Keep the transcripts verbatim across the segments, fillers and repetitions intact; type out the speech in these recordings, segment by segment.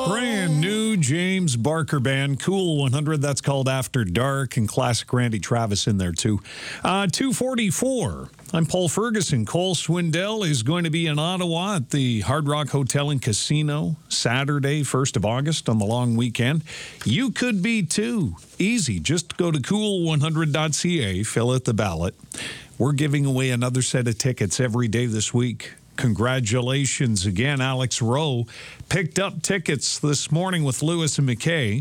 Brand new James Barker Band, Cool one hundred. That's called After Dark, and classic Randy Travis in there too. Uh, two forty-four. I'm Paul Ferguson. Cole Swindell is going to be in Ottawa at the Hard Rock Hotel and Casino Saturday, first of August on the long weekend. You could be too. Easy. Just go to cool one hundred dot c a, fill out the ballot. We're giving away another set of tickets every day this week. Congratulations again. Alex Rowe picked up tickets this morning with Lewis and McKay.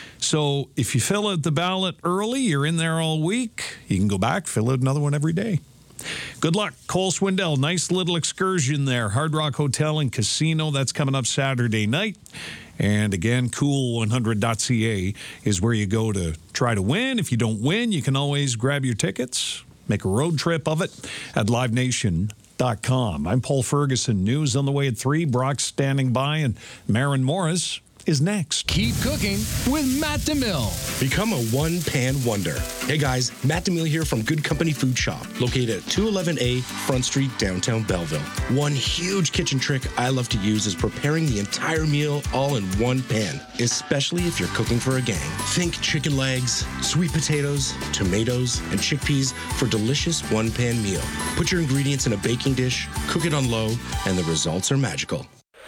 So if you fill out the ballot early, you're in there all week. You can go back, fill out another one every day. Good luck, Cole Swindell. Nice little excursion there. Hard Rock Hotel and Casino. That's coming up Saturday night. And again, cool one hundred dot c a is where you go to try to win. If you don't win, you can always grab your tickets, make a road trip of it at live nation dot com. I'm Paul Ferguson. News on the way at three. Brock's standing by, and Marin Morris is next. Keep cooking with Matt DeMille. Become a one-pan wonder. Hey guys, Matt DeMille here from Good Company Food Shop, located at two eleven A Front Street, downtown Belleville. One huge kitchen trick I love to use is preparing the entire meal all in one pan, especially if you're cooking for a gang. Think chicken legs, sweet potatoes, tomatoes, and chickpeas for delicious one-pan meal. Put your ingredients in a baking dish, cook it on low, and the results are magical.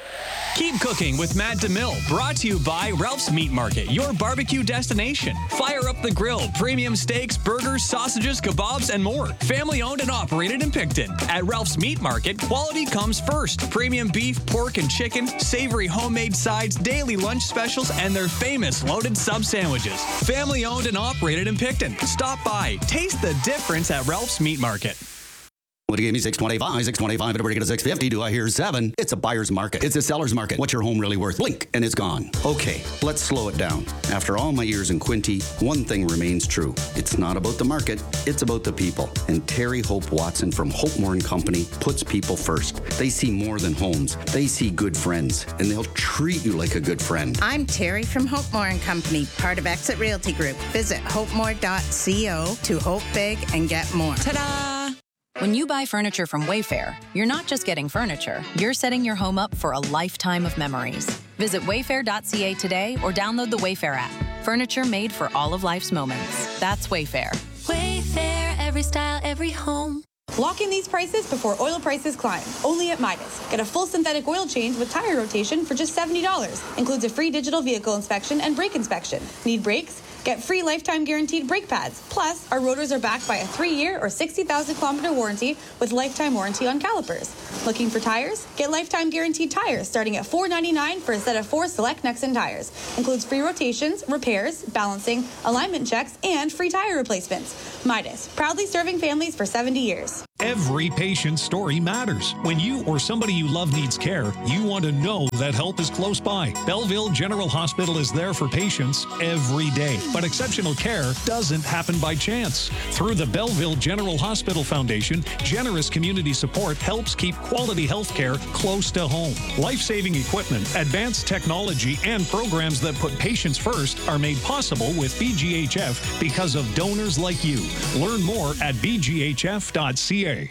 Keep cooking with Matt DeMille, brought to you by Ralph's Meat Market, your barbecue destination. Fire up the grill, premium steaks, burgers, sausages, kebabs, and more. Family owned and operated in Picton. At Ralph's Meat Market, quality comes first. Premium beef, pork, and chicken, savory homemade sides, daily lunch specials, and their famous loaded sub sandwiches. Family owned and operated in Picton. Stop by. Taste the difference at Ralph's Meat Market. Would you give me six twenty-five, six twenty-five, everybody get a six fifty? Do I hear seven? It's a buyer's market. It's a seller's market. What's your home really worth? Blink, and it's gone. Okay, let's slow it down. After all my years in Quinte, one thing remains true. It's not about the market, it's about the people. And Terry Hope Watson from Hope Moore and Company puts people first. They see more than homes. They see good friends, and they'll treat you like a good friend. I'm Terry from Hope Moore and Company, part of Exit Realty Group. Visit hope moore dot co to hope big and get more. Ta-da! When you buy furniture from Wayfair, you're not just getting furniture, you're setting your home up for a lifetime of memories. Visit wayfair dot c a today or download the Wayfair app. Furniture made for all of life's moments. That's Wayfair. Wayfair, every style, every home. Lock in these prices before oil prices climb. Only at Midas. Get a full synthetic oil change with tire rotation for just seventy dollars. Includes a free digital vehicle inspection and brake inspection. Need brakes? Get free lifetime guaranteed brake pads. Plus, our rotors are backed by a three-year or sixty thousand kilometer warranty with lifetime warranty on calipers. Looking for tires? Get lifetime guaranteed tires starting at four ninety-nine for a set of four select Nexen tires. Includes free rotations, repairs, balancing, alignment checks, and free tire replacements. Midas, proudly serving families for seventy years. Every patient's story matters. When you or somebody you love needs care, you want to know that help is close by. Belleville General Hospital is there for patients every day. But exceptional care doesn't happen by chance. Through the Belleville General Hospital Foundation, generous community support helps keep quality health care close to home. Life-saving equipment, advanced technology, and programs that put patients first are made possible with B G H F because of donors like you. Learn more at b g h f dot c a.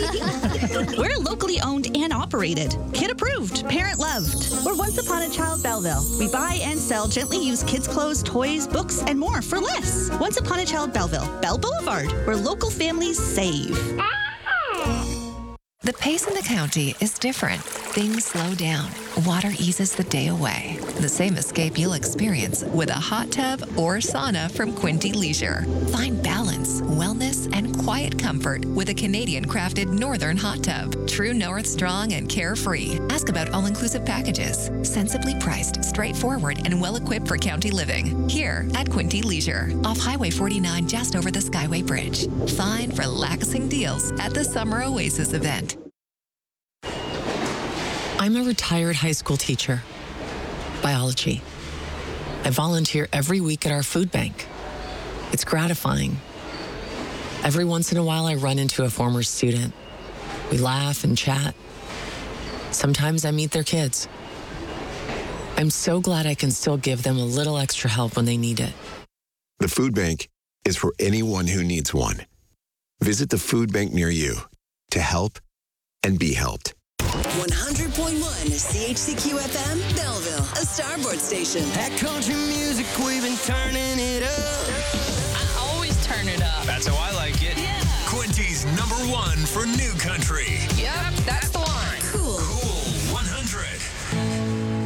We're locally owned and operated. Kid approved, parent loved. We're Once Upon a Child Belleville. We buy and sell gently used kids' clothes, toys, books, and more for less. Once Upon a Child Belleville, Bell Boulevard, where local families save. The pace in the county is different. Things slow down. Water eases the day away. The same escape you'll experience with a hot tub or sauna from Quinte Leisure. Find balance, wellness, and quiet comfort with a Canadian-crafted Northern hot tub. True North strong and carefree. Ask about all-inclusive packages. Sensibly priced, straightforward, and well-equipped for county living. Here at Quinte Leisure, off Highway forty-nine just over the Skyway Bridge. Find relaxing deals at the Summer Oasis event. I'm a retired high school teacher, biology. I volunteer every week at our food bank. It's gratifying. Every once in a while, I run into a former student. We laugh and chat. Sometimes I meet their kids. I'm so glad I can still give them a little extra help when they need it. The food bank is for anyone who needs one. Visit the food bank near you to help and be helped. one hundred point one C H C Q F M, Belleville, a Starboard Station. That country music, we've been turning it up. I always turn it up. That's how I like it. Yeah. Quinty's number one for new country. Yep.